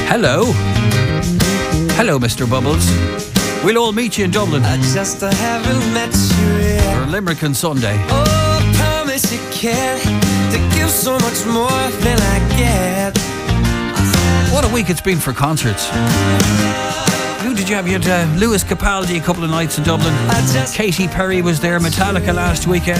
Hello. Hello, Mr. Bubbles. We'll all meet you in Dublin. I just haven't met you yet. For Limerick on Sunday. Oh, I promise you can to give so much more than I get. What a week it's been for concerts. Who did you have? You had Lewis Capaldi a couple of nights in Dublin. Katy Perry was there. Metallica last weekend.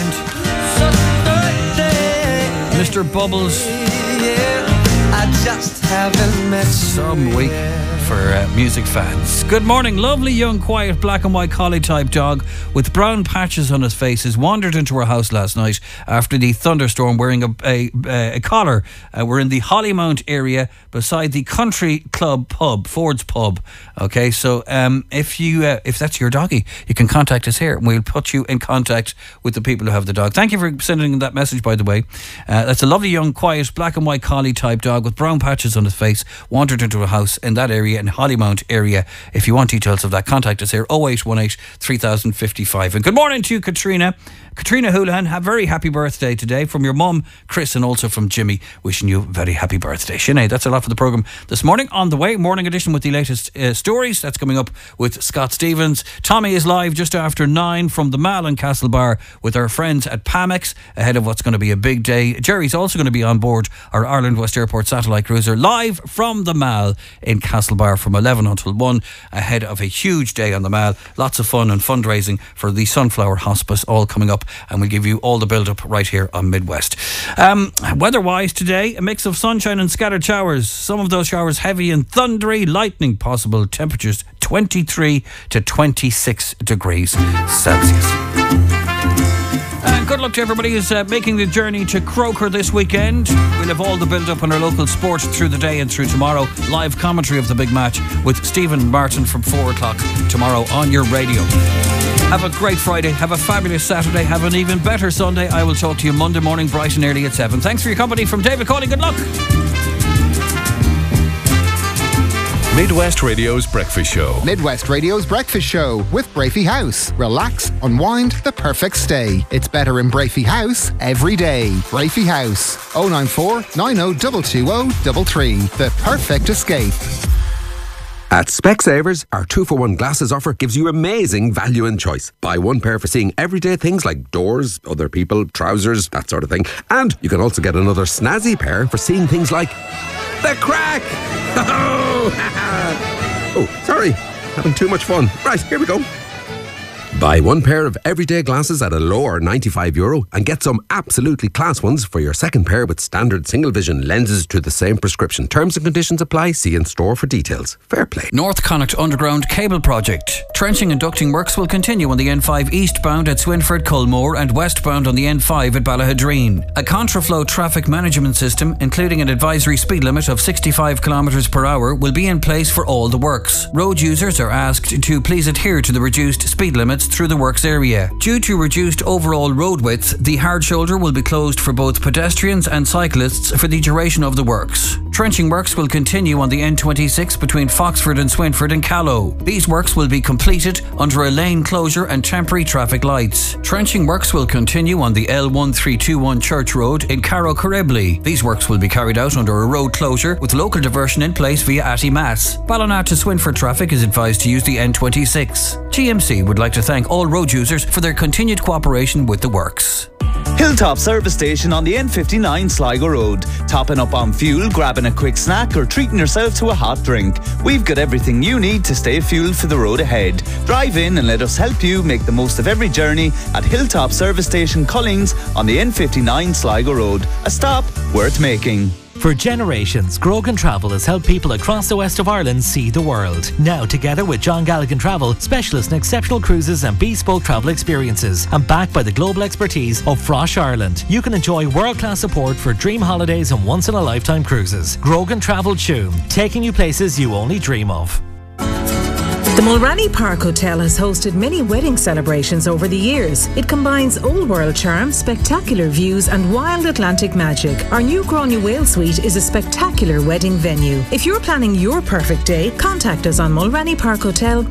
Mr. Bubbles. I just haven't met some week for music fans. Good morning. Lovely young quiet black and white collie type dog with brown patches on his face has wandered into our house last night after the thunderstorm wearing a collar. We're in the Hollymount area beside the Country Club pub, Ford's pub. Okay, so if that's your doggy, you can contact us here and we'll put you in contact with the people who have the dog. Thank you for sending that message, by the way. That's a lovely young quiet black and white collie type dog with brown patches on his face, wandered into a house in that area, in Hollymount area. If you want details of that, contact us here, 0818 3055. And good morning to you, Katrina Houlihan. Have a very happy birthday today from your mum, Chris, and also from Jimmy, wishing you a very happy birthday. Sinead, that's a lot for the programme this morning. On the way, morning edition with the latest stories. That's coming up with Scott Stevens. Tommy is live just after 9 from the Mall in Castlebar with our friends at Pamex ahead of what's going to be a big day. Jerry's also going to be on board our Ireland West Airport satellite cruiser live from the Mall in Castlebar from 11 until 1 ahead of a huge day on the Mall. Lots of fun and fundraising for the Sunflower Hospice all coming up, and we'll give you all the build-up right here on Midwest. Weather-wise today, a mix of sunshine and scattered showers. Some of those showers heavy and thundery, lightning possible. Temperatures 23 to 26 degrees Celsius. And good luck to everybody who's making the journey to Croker this weekend. We'll have all the build-up on our local sport through the day and through tomorrow. Live commentary of the big match with Stephen Martin from 4 o'clock tomorrow on your radio. Have a great Friday. Have a fabulous Saturday. Have an even better Sunday. I will talk to you Monday morning bright and early at 7. Thanks for your company. From David Cawley, good luck. Midwest Radio's Breakfast Show. Midwest Radio's Breakfast Show with Brafey House. Relax, unwind, the perfect stay. It's better in Brafey House every day. Brafey House. 094 90 220 The perfect escape. At Specsavers, our 2-for-1 glasses offer gives you amazing value and choice. Buy one pair for seeing everyday things like doors, other people, trousers, that sort of thing. And you can also get another snazzy pair for seeing things like the crack. Oh, sorry, having too much fun. Right, here we go. Buy one pair of everyday glasses at a lower €95 and get some absolutely class ones for your second pair with standard single vision lenses to the same prescription. Terms and conditions apply. See in store for details. Fair play. North Connacht Underground Cable Project. Trenching and ducting works will continue on the N5 eastbound at Swinford, Culmore and westbound on the N5 at Ballahadreen. A contraflow traffic management system, including an advisory speed limit of 65 km per hour, will be in place for all the works. Road users are asked to please adhere to the reduced speed limits through the works area. Due to reduced overall road width, the hard shoulder will be closed for both pedestrians and cyclists for the duration of the works. Trenching works will continue on the N26 between Foxford and Swinford and Callow. These works will be completed under a lane closure and temporary traffic lights. Trenching works will continue on the L1321 Church Road in Carrow Corribley. These works will be carried out under a road closure with local diversion in place via Atty Mass. Ballina to Swinford traffic is advised to use the N26. GMC would like to thank all road users for their continued cooperation with the works. Hilltop Service Station on the N59 Sligo Road. Topping up on fuel, grabbing a quick snack or treating yourself to a hot drink. We've got everything you need to stay fueled for the road ahead. Drive in and let us help you make the most of every journey at Hilltop Service Station Cullings on the N59 Sligo Road. A stop worth making. For generations, Grogan Travel has helped people across the west of Ireland see the world. Now, together with John Galligan Travel, specialist in exceptional cruises and bespoke travel experiences, and backed by the global expertise of Frosh Ireland, you can enjoy world-class support for dream holidays and once-in-a-lifetime cruises. Grogan Travel Tuam, taking you places you only dream of. The Mulranny Park Hotel has hosted many wedding celebrations over the years. It combines old world charm, spectacular views and wild Atlantic magic. Our new Gráinne Whale Suite is a spectacular wedding venue. If you're planning your perfect day, contact us on Mulranny Park Hotel